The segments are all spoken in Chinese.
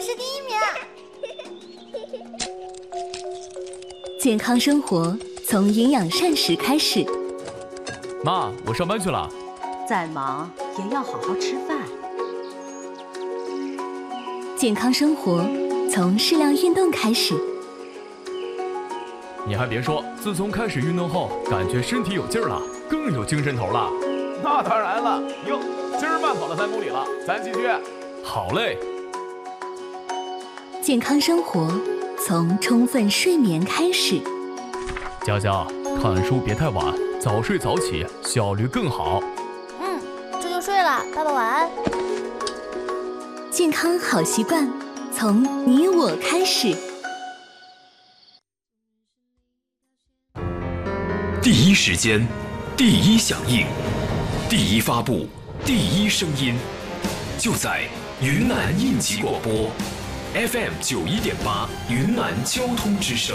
市第1名。 健康生活从营养膳食开始。 妈，我上班去了。 再忙也要好好吃饭。 健康生活从适量运动开始。 你还别说，自从开始运动后，感觉身体有劲儿了，更有精神头了。 那当然了，哟，今儿慢跑了3公里了，咱继续。 好嘞。 健康生活从充分睡眠开始。 佳佳，看书别太晚，早睡早起，效率更好。 这就睡了，爸爸晚安。 健康好习惯从你我开始。 第一时间，第一响应，第一发布，第一声音，就在云南应急广播 FM 91.8云南交通之声。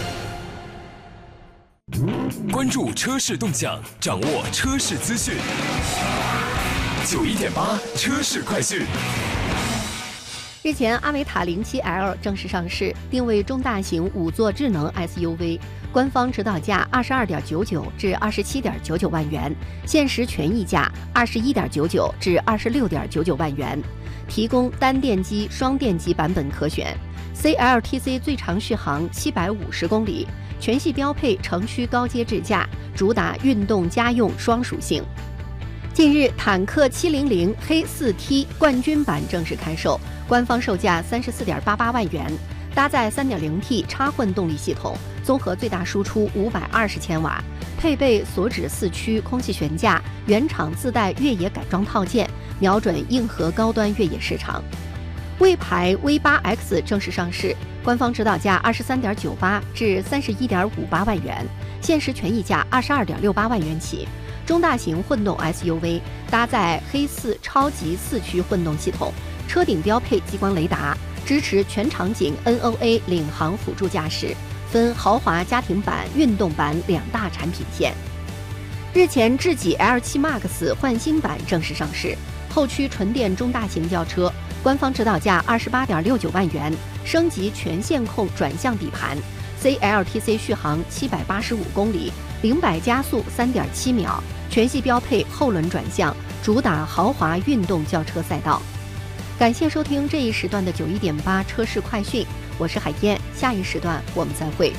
关注车市动向，掌握车市资讯。91.8车市快讯。 日前，阿维塔07L 正式上市，定位中大型5座智能 SUV， 官方指导价22.99至27.99万元，限时权益价21.99至26.99万元，提供单电机、双电机版本可选。CLTC 最长续航750公里，全系标配城区高阶智驾，主打运动家用双属性。近日，坦克700黑 4T 冠军版正式开售，官方售价34.88万元，搭载 3.0T 插混动力系统，综合最大输出520千瓦，配备锁止4驱空气悬架，原厂自带越野改装套件，瞄准硬核高端越野市场。魏牌 V8X 正式上市，官方指导价23.98至31.58万元，限时权益价22.68万元起。中大型混动 SUV， 搭载黑4超级4驱混动系统，车顶标配激光雷达，支持全场景 NOA 领航辅助驾驶，分豪华家庭版、运动版2大产品线。日前，智己 L7 Max 焕新版正式上市，后驱纯电中大型轿车，官方指导价28.69万元，升级全线控转向底盘。CLTC 续航785公里，0-100加速3.7秒，全系标配后轮转向，主打豪华运动轿车赛道。感谢收听这一时段的91.8车市快讯，我是海燕，下一时段我们再会。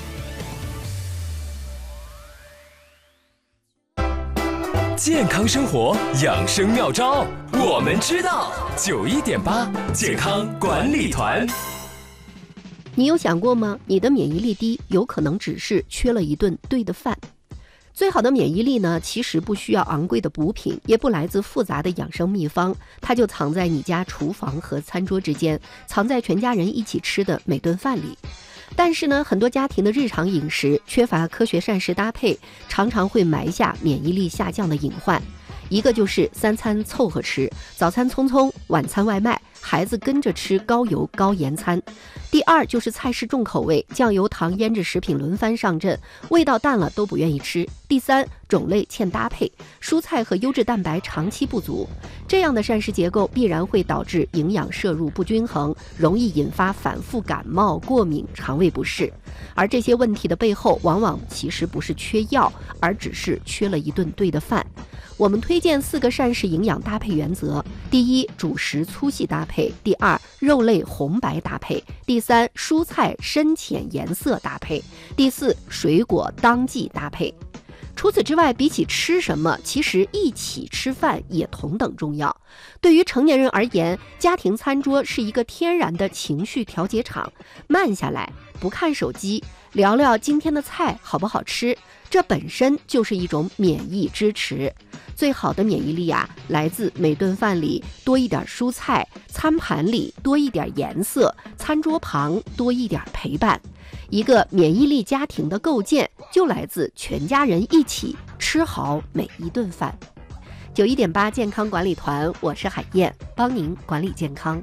健康生活养生妙招，我们知道。91.8健康管理团。 你有想过吗？你的免疫力低，有可能只是缺了一顿对的饭。最好的免疫力呢，其实不需要昂贵的补品，也不来自复杂的养生秘方，它就藏在你家厨房和餐桌之间，藏在全家人一起吃的每顿饭里。但是呢，很多家庭的日常饮食缺乏科学膳食搭配，常常会埋下免疫力下降的隐患。一个就是3餐凑合吃，早餐匆匆，晚餐外卖，孩子跟着吃高油高盐餐。第二就是菜式重口味，酱油糖腌制食品轮番上阵，味道淡了都不愿意吃。第三，种类欠搭配，蔬菜和优质蛋白长期不足，这样的膳食结构必然会导致营养摄入不均衡，容易引发反复感冒、过敏、肠胃不适。而这些问题的背后，往往其实不是缺药，而只是缺了一顿对的饭。我们推荐4个膳食营养搭配原则：第一，主食粗细搭配；第二，肉类红白搭配；第三，蔬菜深浅颜色搭配；第四，水果当季搭配。除此之外，比起吃什么，其实一起吃饭也同等重要。对于成年人而言，家庭餐桌是一个天然的情绪调节场，慢下来，不看手机，聊聊今天的菜好不好吃，这本身就是一种免疫支持。最好的免疫力啊，来自每顿饭里多一点蔬菜，餐盘里多一点颜色，餐桌旁多一点陪伴。一个免疫力家庭的构建，就来自全家人一起吃好每一顿饭。91.8健康管理团，我是海燕，帮您管理健康。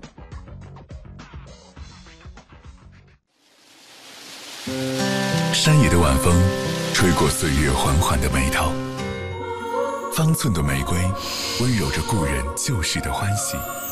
山野的晚风吹过岁月缓缓的眉头，方寸的玫瑰温柔着故人旧时的欢喜。